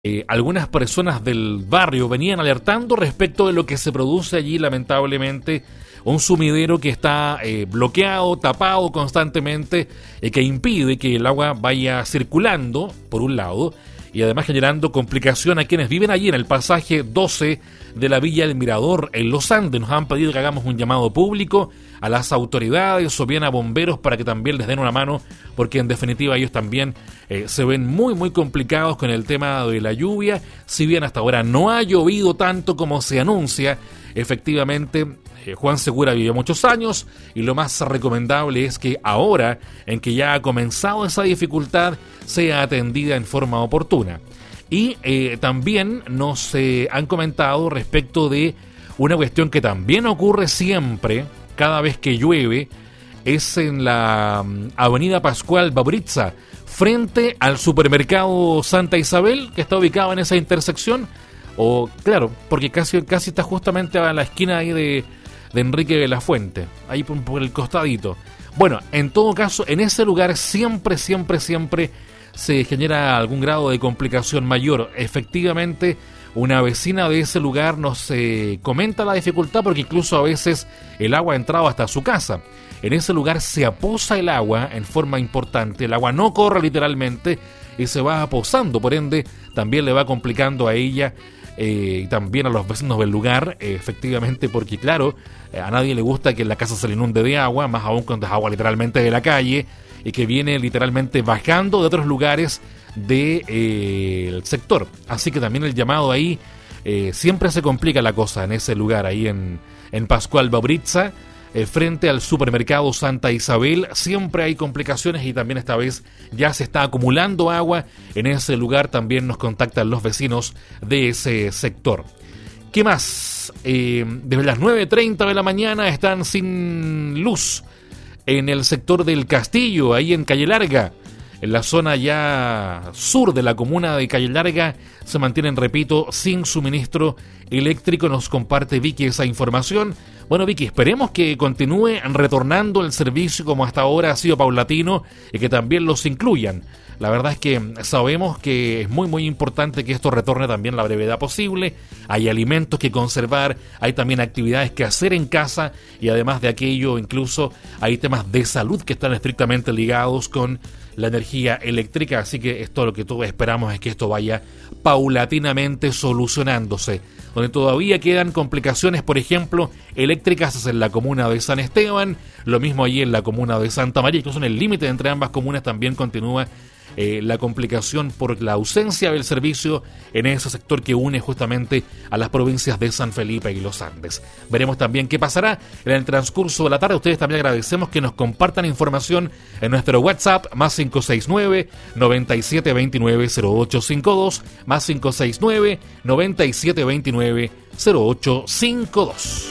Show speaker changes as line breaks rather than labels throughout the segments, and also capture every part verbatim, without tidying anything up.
Eh, algunas personas del barrio venían alertando respecto de lo que se produce allí, lamentablemente, un sumidero que está eh, bloqueado, tapado constantemente, eh, que impide que el agua vaya circulando, por un lado, y además generando complicación a quienes viven allí en el pasaje doce de la Villa El Mirador, en Los Andes. Nos han pedido que hagamos un llamado público a las autoridades o bien a bomberos para que también les den una mano, porque en definitiva ellos también eh, se ven muy muy complicados con el tema de la lluvia. Si bien hasta ahora no ha llovido tanto como se anuncia, efectivamente eh, Juan Segura vivió muchos años y lo más recomendable es que ahora, en que ya ha comenzado esa dificultad, sea atendida en forma oportuna. Y eh, también nos eh, han comentado respecto de una cuestión que también ocurre siempre, cada vez que llueve, es en la um, avenida Pascual Babritza, frente al supermercado Santa Isabel, que está ubicado en esa intersección. O claro, porque casi, casi está justamente a la esquina ahí de, de Enrique de la Fuente, ahí por, por el costadito. Bueno, en todo caso, en ese lugar siempre, siempre, siempre se genera algún grado de complicación mayor. Efectivamente, una vecina de ese lugar nos eh, comenta la dificultad porque incluso a veces el agua ha entrado hasta su casa. En ese lugar se aposa el agua en forma importante, el agua no corre literalmente y se va aposando, por ende también le va complicando a ella eh, y también a los vecinos del lugar, eh, efectivamente, porque claro, eh, a nadie le gusta que la casa se le inunde de agua, más aún cuando es agua literalmente de la calle y que viene literalmente bajando de otros lugares del de, eh, sector. Así que también el llamado ahí, eh, siempre se complica la cosa en ese lugar, ahí en, en Pascual Babritza, eh, frente al supermercado Santa Isabel. Siempre hay complicaciones y también esta vez ya se está acumulando agua en ese lugar. También nos contactan los vecinos de ese sector. ¿Qué más? Eh, desde las nueve treinta de la mañana están sin luz en el sector del Castillo, ahí en Calle Larga. En la zona ya sur de la comuna de Calle Larga se mantienen, repito, sin suministro eléctrico. Nos comparte Vicky esa información. Bueno, Vicky, esperemos que continúe retornando el servicio como hasta ahora ha sido paulatino y que también los incluyan. La verdad es que sabemos que es muy muy importante que esto retorne también a la brevedad posible. Hay alimentos que conservar, hay también actividades que hacer en casa y además de aquello incluso hay temas de salud que están estrictamente ligados con la energía eléctrica, así que esto lo que todos esperamos es que esto vaya paulatinamente solucionándose. Donde todavía quedan complicaciones, por ejemplo, eléctricas es en la comuna de San Esteban, lo mismo allí en la comuna de Santa María, incluso en el límite entre ambas comunas también continúa Eh, la complicación por la ausencia del servicio en ese sector que une justamente a las provincias de San Felipe y Los Andes. Veremos también qué pasará en el transcurso de la tarde. Ustedes también agradecemos que nos compartan información en nuestro WhatsApp más cinco seis nueve, nueve siete dos nueve, cero ocho cinco dos, más cinco seis nueve, nueve siete dos nueve, cero ocho cinco dos.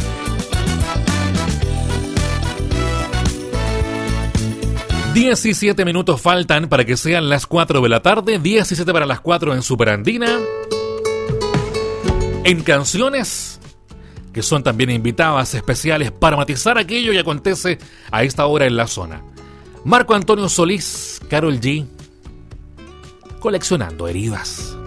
diecisiete minutos faltan para que sean las cuatro de la tarde, diecisiete para las cuatro en Superandina. En canciones que son también invitadas especiales para matizar aquello que acontece a esta hora en la zona. Marco Antonio Solís, Karol G, Coleccionando Heridas.